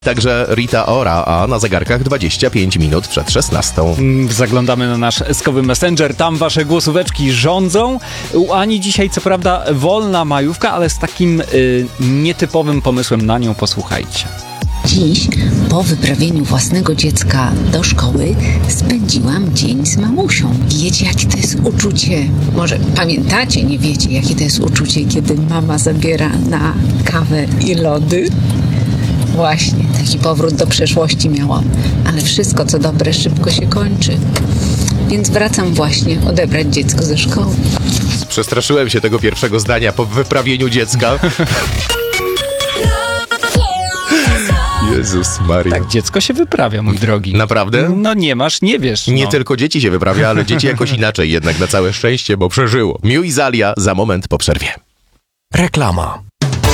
Także Rita Ora, a na zegarkach 25 minut przed 16. Zaglądamy na nasz eskowy Messenger, tam wasze głosóweczki rządzą. U Ani dzisiaj co prawda wolna majówka, ale z takim nietypowym pomysłem na nią, posłuchajcie. Dziś, po wyprawieniu własnego dziecka do szkoły, spędziłam dzień z mamusią. Wiecie, jakie to jest uczucie? Może pamiętacie, nie wiecie, jakie to jest uczucie, kiedy mama zabiera na kawę i lody? Właśnie, taki powrót do przeszłości miałam. Ale wszystko, co dobre, szybko się kończy. Więc wracam właśnie odebrać dziecko ze szkoły. Przestraszyłem się tego pierwszego zdania po wyprawieniu dziecka. Jezus Maria. Tak, dziecko się wyprawia, mój drogi. Naprawdę? No nie masz, nie wiesz. Nie no. tylko dzieci się wyprawia, ale dzieci jakoś inaczej, jednak na całe szczęście, bo przeżyło. Miu i Zalia za moment po przerwie. Reklama.